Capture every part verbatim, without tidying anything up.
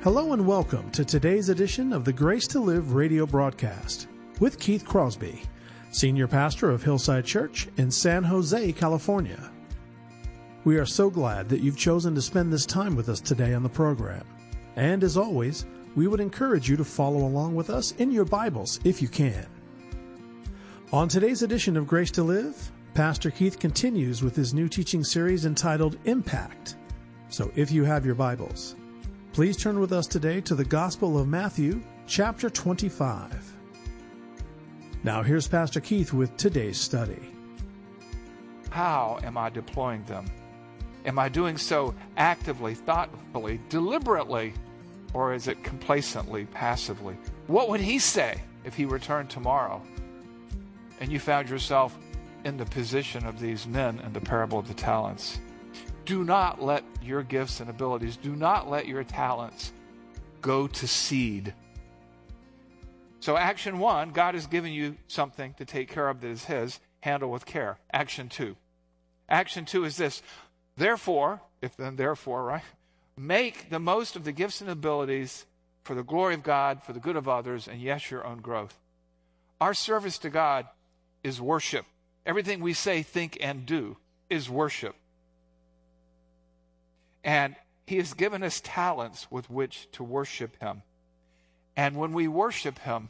Hello and welcome to today's edition of the Grace to Live radio broadcast with Keith Crosby, Senior Pastor of Hillside Church in San Jose, California. We are so glad that you've chosen to spend this time with us today on the program. And as always, we would encourage you to follow along with us in your Bibles if you can. On today's edition of Grace to Live, Pastor Keith continues with his new teaching series entitled Impact. So if you have your Bibles, please turn with us today to the Gospel of Matthew, chapter twenty-five. Now here's Pastor Keith with today's study. How am I deploying them? Am I doing so actively, thoughtfully, deliberately, or is it complacently, passively? What would he say if he returned tomorrow and you found yourself in the position of these men in the parable of the talents? Do not let your gifts and abilities, do not let your talents go to seed. So action one, God has given you something to take care of that is his. Handle with care. Action two. Action two is this. Therefore, if then therefore, right? Make the most of the gifts and abilities for the glory of God, for the good of others, and yes, your own growth. Our service to God is worship. Everything we say, think, and do is worship. And he has given us talents with which to worship him. And when we worship him,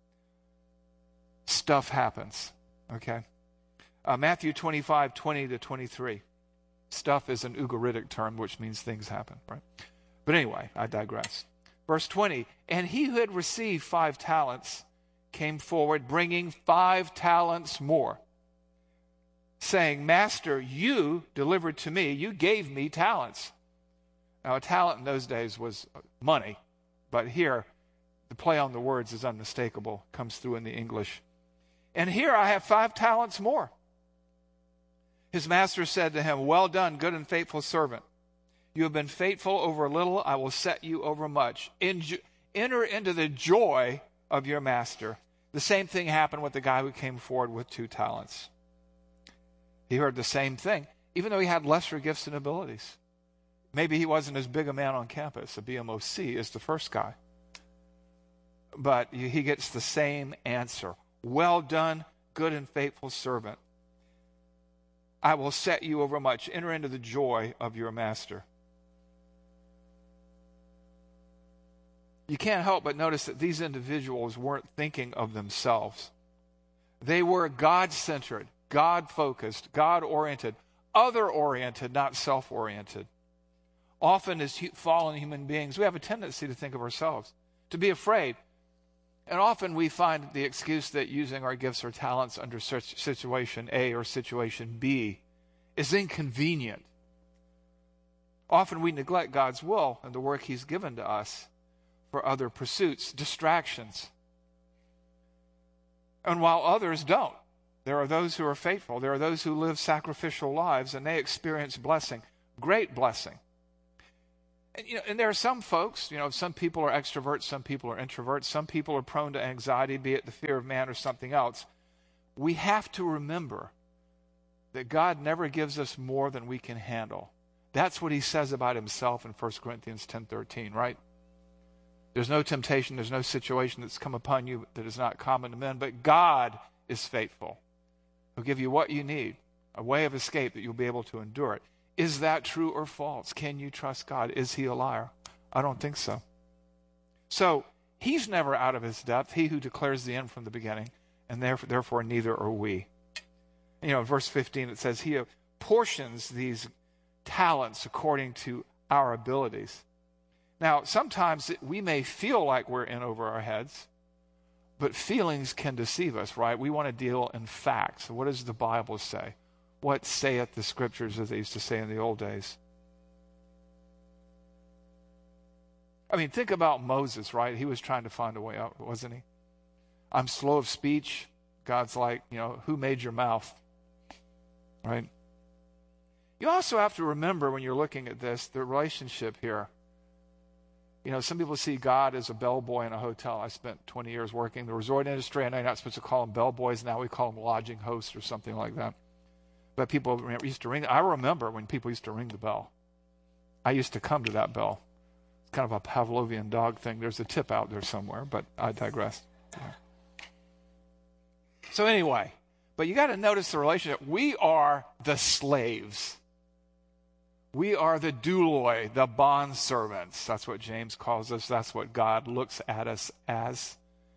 stuff happens. Okay? Uh, Matthew twenty-five, twenty to twenty-three. Stuff is an Ugaritic term, which means things happen, right? But anyway, I digress. Verse twenty, and he who had received five talents came forward, bringing five talents more, saying, Master, you delivered to me, you gave me talents. Now, a talent in those days was money, but here, the play on the words is unmistakable, comes through in the English. And here I have five talents more. His master said to him, well done, good and faithful servant. You have been faithful over a little, I will set you over much. Enjo- enter into the joy of your master. The same thing happened with the guy who came forward with two talents. He heard the same thing, even though he had lesser gifts and abilities. Maybe he wasn't as big a man on campus, a B M O C, as the first guy. But he gets the same answer. Well done, good and faithful servant. I will set you over much. Enter into the joy of your master. You can't help but notice that these individuals weren't thinking of themselves. They were God-centered, God-focused, God-oriented, other-oriented, not self-oriented. Often as fallen human beings, we have a tendency to think of ourselves, to be afraid. And often we find the excuse that using our gifts or talents under such situation A or situation B is inconvenient. Often we neglect God's will and the work he's given to us for other pursuits, distractions. And while others don't, there are those who are faithful. There are those who live sacrificial lives and they experience blessing, great blessing. And, you know, and there are some folks, you know, some people are extroverts, some people are introverts, some people are prone to anxiety, be it the fear of man or something else. We have to remember that God never gives us more than we can handle. That's what he says about himself in First Corinthians ten thirteen, right? There's no temptation, there's no situation that's come upon you that is not common to men, but God is faithful. He'll give you what you need, a way of escape that you'll be able to endure it. Is that true or false? Can you trust God? Is he a liar? I don't think so. So, he's never out of his depth, he who declares the end from the beginning, and therefore, therefore neither are we. You know, in verse fifteen it says, he apportions these talents according to our abilities. Now, sometimes we may feel like we're in over our heads, but feelings can deceive us, right? We want to deal in facts. What does the Bible say? What saith the scriptures, as they used to say in the old days? I mean, think about Moses, right? He was trying to find a way out, wasn't he? I'm slow of speech. God's like, you know, who made your mouth? Right? You also have to remember when you're looking at this, the relationship here. You know, some people see God as a bellboy in a hotel. I spent twenty years working in the resort industry. I know you're not supposed to call them bellboys. Now we call them lodging hosts or something like that. But people used to ring. I remember when people used to ring the bell. I used to come to that bell. kind of a Pavlovian dog thing. There's a tip out there somewhere, but I digress. Yeah. So anyway, but you got to notice the relationship. We are the slaves. We are the douloi, the bond servants. That's what James calls us. That's what God looks at us as.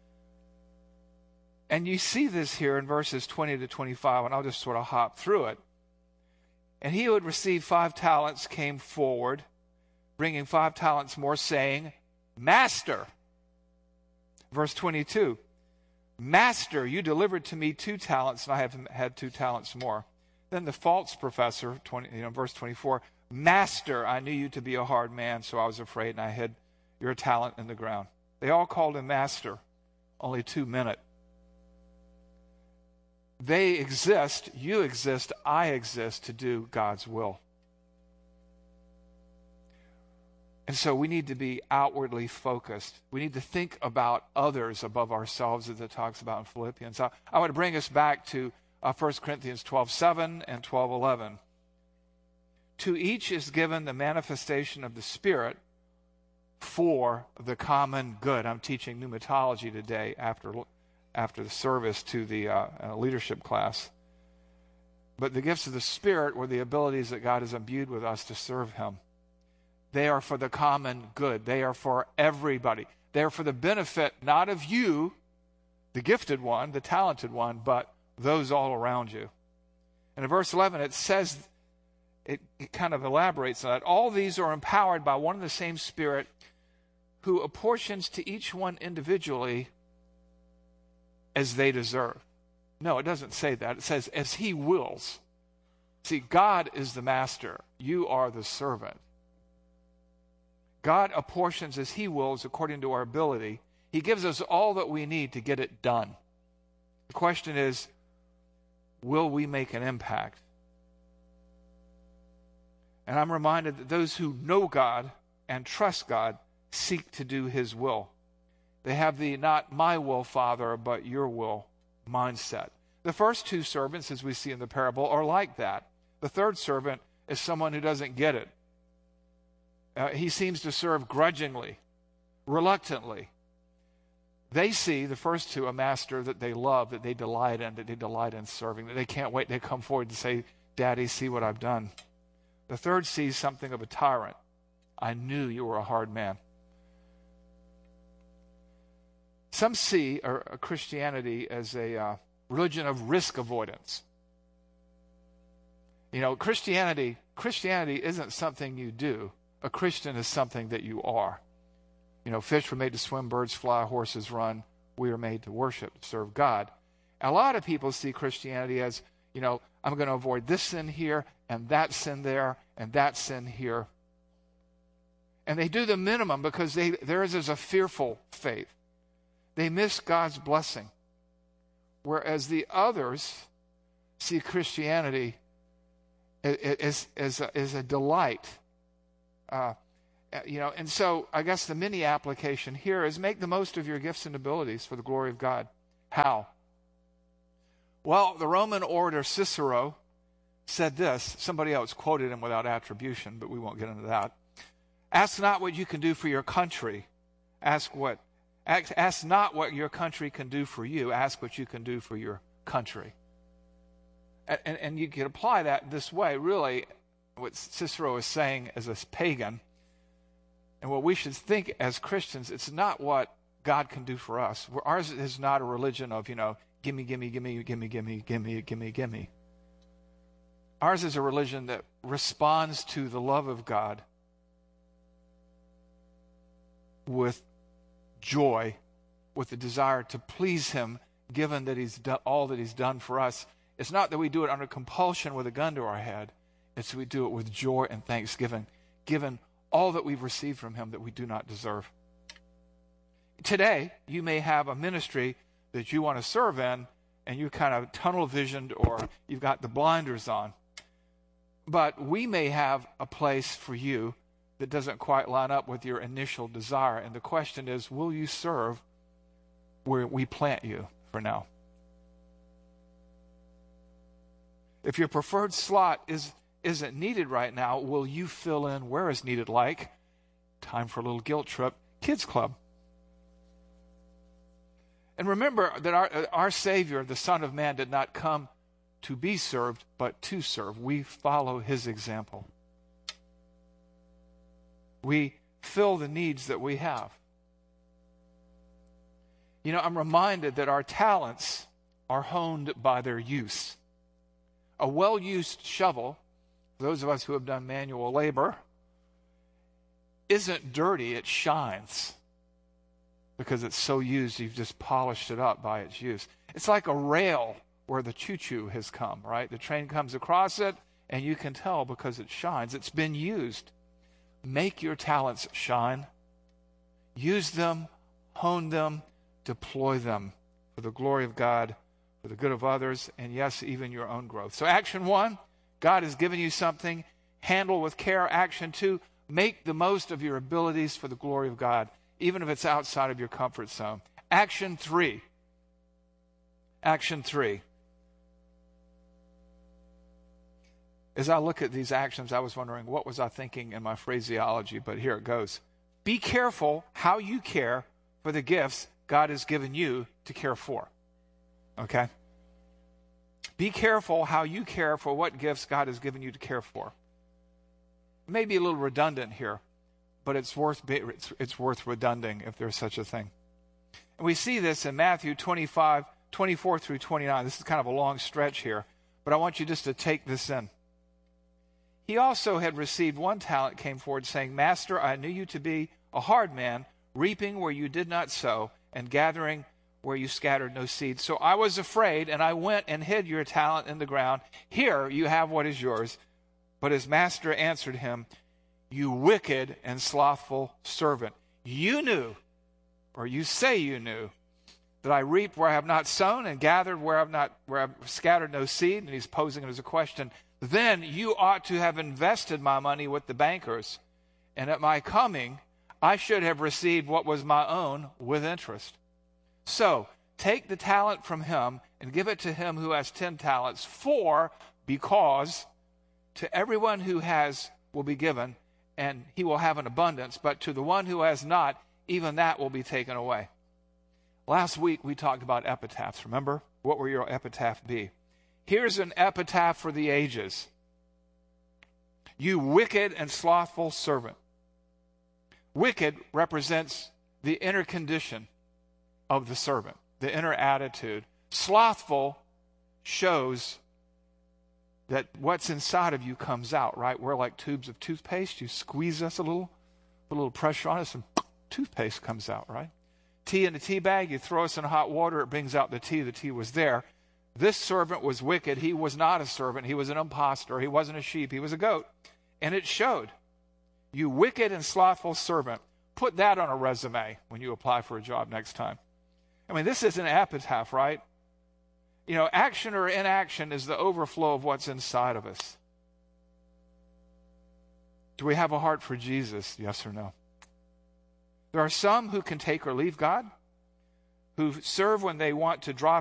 And you see this here in verses twenty to twenty-five, and I'll just sort of hop through it. And he who had received five talents came forward, bringing five talents more, saying, Master. Verse twenty-two, Master, you delivered to me two talents, and I have had two talents more. Then the false professor, twenty, you know, verse twenty-four, Master, I knew you to be a hard man, so I was afraid, and I hid your talent in the ground. They all called him Master, only two meant it. They exist, you exist, I exist to do God's will. And so we need to be outwardly focused. We need to think about others above ourselves, as it talks about in Philippians. I, I want to bring us back to uh, First Corinthians twelve seven and twelve eleven. To each is given the manifestation of the Spirit for the common good. I'm teaching pneumatology today after after the service to the uh, uh, leadership class. But the gifts of the Spirit were the abilities that God has imbued with us to serve Him. They are for the common good. They are for everybody. They are for the benefit not of you, the gifted one, the talented one, but those all around you. And in verse eleven, it says, it, it kind of elaborates on that. All these are empowered by one and the same Spirit, who apportions to each one individually as they deserve. No, it doesn't say that. It says, as He wills. See, God is the master. You are the servant. God apportions as He wills according to our ability. He gives us all that we need to get it done. The question is, will we make an impact? And I'm reminded that those who know God and trust God seek to do His will. They have the not my will, Father, but your will mindset. The first two servants, as we see in the parable, are like that. The third servant is someone who doesn't get it. Uh, he seems to serve grudgingly, reluctantly. They see, the first two, a master that they love, that they delight in, that they delight in serving, that they can't wait to come forward and say, Daddy, see what I've done. The third sees something of a tyrant. I knew you were a hard man. Some see a, a Christianity as a uh, religion of risk avoidance. You know, Christianity, Christianity isn't something you do. A Christian is something that you are. You know, fish were made to swim, birds fly, horses run. We are made to worship, to serve God. A lot of people see Christianity as, you know, I'm going to avoid this sin here, and that sin there, and that sin here. And they do the minimum because they, theirs is a fearful faith. They miss God's blessing. Whereas the others see Christianity as, as, a, as a delight. Uh, you know, and so I guess the mini application here is make the most of your gifts and abilities for the glory of God. How? Well, the Roman orator Cicero said this. Somebody else quoted him without attribution, but we won't get into that. Ask not what you can do for your country. Ask what Ask, ask not what your country can do for you. Ask what you can do for your country. And, and, and you can apply that this way, really, what Cicero is saying as a pagan, and what we should think as Christians, it's not what God can do for us. Ours is not a religion of, you know, gimme, gimme, gimme, gimme, gimme, gimme, gimme, gimme. Ours is a religion that responds to the love of God with joy, with the desire to please Him, given that He's done all that He's done for us. It's not that we do it under compulsion with a gun to our head. It's we do it with joy and thanksgiving, given all that we've received from Him that we do not deserve. Today, you may have a ministry that you want to serve in, and you're kind of tunnel visioned, or you've got the blinders on. But we may have a place for you that doesn't quite line up with your initial desire. And the question is, will you serve where we plant you for now? If your preferred slot is, isn't needed right now, will you fill in where is needed, like Time for a little guilt trip. Kids Club. And remember that our, our Savior, the Son of Man, did not come to be served, but to serve. We follow his example. We fill the needs that we have. You know, I'm reminded that our talents are honed by their use. A well-used shovel, those of us who have done manual labor, isn't dirty, it shines. Because it's so used, you've just polished it up by its use. It's like a rail where the choo-choo has come, right? The train comes across it, and you can tell because it shines. It's been used. Make your talents shine. Use them, hone them, deploy them for the glory of God, for the good of others, and yes, even your own growth. So action one, God has given you something. Handle with care. Action two, make the most of your abilities for the glory of God, even if it's outside of your comfort zone. Action three. Action three. As I look at these actions, I was wondering, what was I thinking in my phraseology? But here it goes. Be careful how you care for the gifts God has given you to care for. Okay? Be careful how you care for what gifts God has given you to care for. It may be a little redundant here, but it's worth it's, it's worth redunding if there's such a thing. And we see this in Matthew twenty-five, twenty-four through twenty-nine. This is kind of a long stretch here, but I want you just to take this in. He also had received one talent, came forward saying, Master, I knew you to be a hard man, reaping where you did not sow, and gathering where you scattered no seed. So I was afraid, and I went and hid your talent in the ground. Here you have what is yours. But his master answered him, You wicked and slothful servant. You knew, or you say you knew, that I reaped where I have not sown and gathered where I have not, where I have scattered no seed. And he's posing it as a question. Then you ought to have invested my money with the bankers, and at my coming I should have received what was my own with interest. So take the talent from him and give it to him who has ten talents. For, because to everyone who has will be given, and he will have an abundance. But to the one who has not, even that will be taken away. Last week we talked about epitaphs. Remember? What will your epitaph be? Here's an epitaph for the ages. You wicked and slothful servant. Wicked represents the inner condition of the servant, the inner attitude. Slothful shows that what's inside of you comes out, right? We're like tubes of toothpaste. You squeeze us a little, put a little pressure on us, and toothpaste comes out, right? Tea in a tea bag, you throw us in hot water, it brings out the tea. The tea was there. This servant was wicked. He was not a servant. He was an impostor. He wasn't a sheep. He was a goat. And it showed. You wicked and slothful servant. Put that on a resume when you apply for a job next time. I mean, this is an epitaph, right? You know, action or inaction is the overflow of what's inside of us. Do we have a heart for Jesus? Yes or no? There are some who can take or leave God, who serve when they want to draw